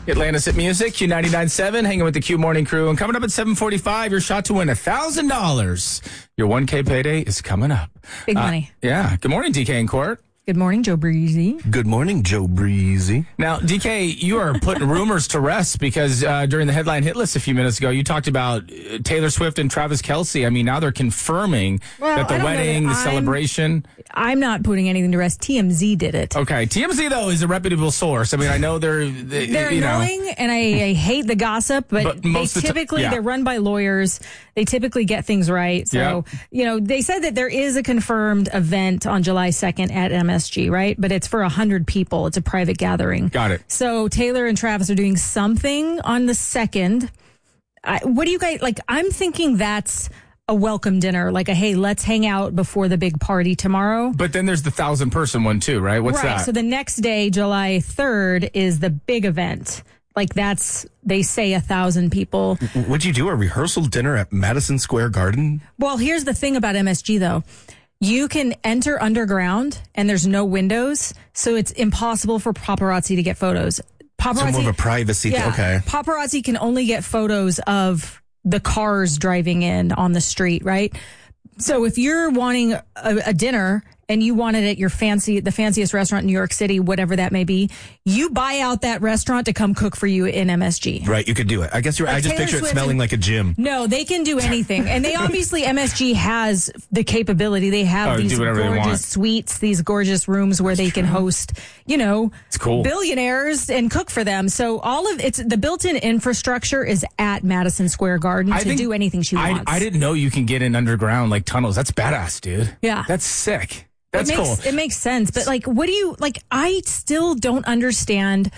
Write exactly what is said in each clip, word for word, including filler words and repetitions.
Atlantis at Music, Q ninety-nine point seven, hanging with the Q Morning Crew. And coming up at seven forty-five, your shot to win one thousand dollars. Your one K payday is coming up. Big money. Uh, yeah. Good morning, D K and Court. Good morning, Joe Breezy. Good morning, Joe Breezy. Now, D K, you are putting rumors to rest because uh, during the headline hit list a few minutes ago, you talked about uh, Taylor Swift and Travis Kelce. I mean, now they're confirming well, that the wedding, that the I'm, celebration. I'm not putting anything to rest. T M Z did it. Okay. T M Z, though, is a reputable source. I mean, I know they're... They, they're you annoying, know. and I, I hate the gossip, but, But they most of the ti- typically, yeah. they're run by lawyers. They typically get things right. So, Yep. you know, they said that there is a confirmed event on July second at M S G, right? But it's for one hundred people. It's a private gathering. Got it. So Taylor and Travis are doing something on the second. I, what do you guys, like, I'm thinking that's a welcome dinner, like a, hey, let's hang out before the big party tomorrow. But then there's the thousand person one too, right? What's right. that? So the next day, July third, is the big event. Like that's, they say a thousand people. Would you do a rehearsal dinner at Madison Square Garden? Well, here's the thing about M S G though. You can enter underground and there's no windows. So it's impossible for paparazzi to get photos. Paparazzi, So more of a privacy yeah, thing. Okay. Paparazzi can only get photos of the cars driving in on the street, right? So if you're wanting a, a dinner and you want it at your fancy, the fanciest restaurant in New York City, whatever that may be, you buy out that restaurant to come cook for you in M S G. Right, you could do it. I guess you're, Like I just Taylor picture it Swift smelling and- like a gym. No, they can do anything. And they obviously, M S G has the capability. They have Oh, do these whatever they want. gorgeous suites, these gorgeous rooms where they can host, you know, It's cool. billionaires and cook for them. So all of it's the built-in infrastructure is at Madison Square Garden I to think- do anything she I, wants. I didn't know you can get in underground like tunnels. That's badass, dude. Yeah. That's sick. That's it makes, cool. It makes sense. But like, what do you like? I still don't understand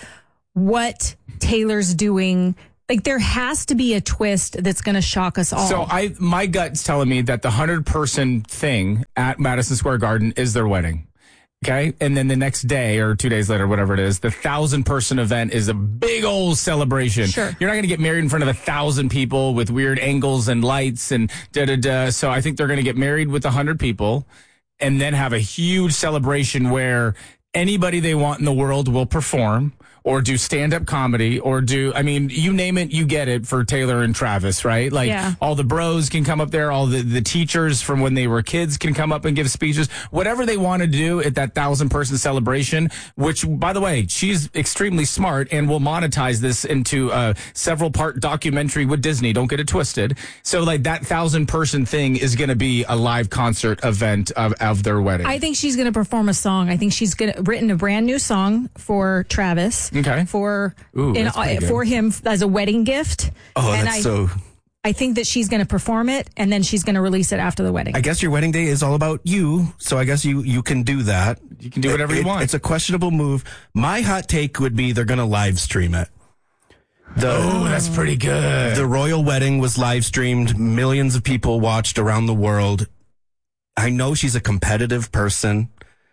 what Taylor's doing. Like, there has to be a twist that's going to shock us all. So I, my gut's telling me that the hundred person thing at Madison Square Garden is their wedding. Okay. And then the next day or two days later, whatever it is, the thousand person event is a big old celebration. Sure. You're not going to get married in front of a thousand people with weird angles and lights and da da da. So I think they're going to get married with a hundred people and then have a huge celebration where anybody they want in the world will perform or do stand-up comedy or do, I mean, you name it, you get it for Taylor and Travis, right? Like Yeah. all the bros can come up there. All the, the teachers from when they were kids can come up and give speeches. Whatever they want to do at that thousand person celebration, which, by the way, she's extremely smart and will monetize this into a several part documentary with Disney. Don't get it twisted. So like that thousand person thing is going to be a live concert event of, of their wedding. I think she's going to perform a song. I think she's going to written a brand new song for Travis. Okay. For Ooh, in, that's pretty good. for him as a wedding gift. Oh, and that's I, so... I think that she's going to perform it and then she's going to release it after the wedding. I guess your wedding day is all about you, so I guess you, you can do that. You can do whatever It- you want. It's a questionable move. My hot take would be they're going to live stream it. The, Oh, that's pretty good. The royal wedding was live streamed. Millions of people watched around the world. I know she's a competitive person.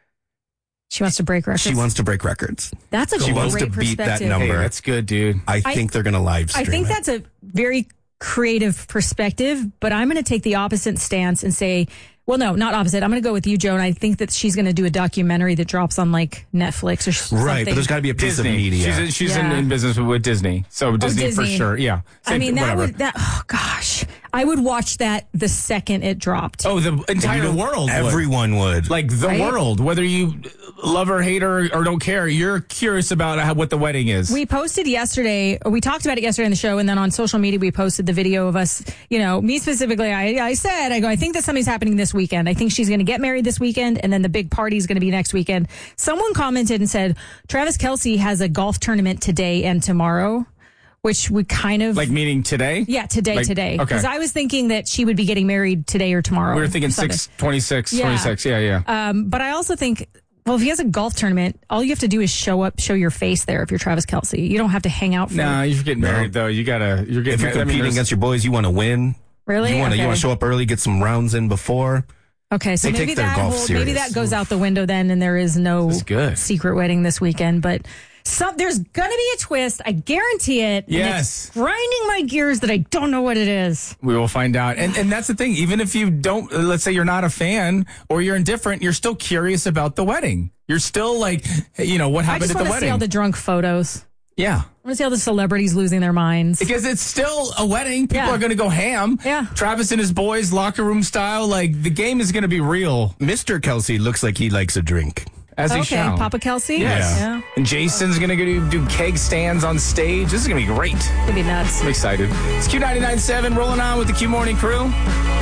She wants to break records. She wants to break records. That's a she great wants to beat that perspective. number. Hey, that's good, dude. I, I- think they're going to live I stream think it. that's a very creative perspective, but I'm going to take the opposite stance and say, well, no, not opposite. I'm going to go with you, Joan. I think that she's going to do a documentary that drops on like Netflix or something. Right, but there's got to be a piece Disney. of media. She's, in, she's in, Yeah. in business with, with Disney. So Disney, for Disney. sure. Yeah. I Same- mean, that whatever. would, that, oh gosh, I would watch that the second it dropped. Oh, the entire You know, world. would. Everyone would. Like the Right? world, whether you love her, hate her, or don't care, you're curious about how, what the wedding is. We posted yesterday, we talked about it yesterday on the show, and then on social media, we posted the video of us, you know, me specifically, I, I said, I go, I think that something's happening this weekend. I think she's going to get married this weekend, and then the big party is going to be next weekend. Someone commented and said, Travis Kelce has a golf tournament today and tomorrow, which we kind of... like meaning today? Yeah, today, Like, today. okay. Because I was thinking that she would be getting married today or tomorrow. We were thinking Sunday. six twenty-six, Yeah. twenty-six. Yeah, yeah. Um, but I also think, well, if he has a golf tournament, all you have to do is show up, show your face there if you're Travis Kelce. You don't have to hang out for Nah, you're getting No. married, though. You gotta, you're getting if you're married. I mean, competing there's- against your boys, you want to win. Really? You want to Okay. you want to show up early, get some rounds in before. Okay, so They maybe take their that golf whole, maybe serious. that goes out the window then, and there is no That's good. secret wedding this weekend. But some, there's gonna be a twist. I guarantee it. and Yes. it's grinding my gears that I don't know what it is. We will find out. And and that's the thing. Even if you don't, let's say you're not a fan or you're indifferent, you're still curious about the wedding. You're still like, you know, what I happened just at the want to see wedding. all the drunk photos. Yeah. I want to see all the celebrities losing their minds. Because it's still a wedding. People Yeah. are going to go ham. Yeah. Travis and his boys, locker room style. Like, the game is going to be real. Mister Kelsey looks like he likes a drink. As he Okay, shall. Papa Kelsey? Yes. Yeah. And Jason's going to do, do keg stands on stage. This is going to be great. It'd be nuts. I'm excited. It's Q ninety-nine point seven rolling on with the Q Morning Crew.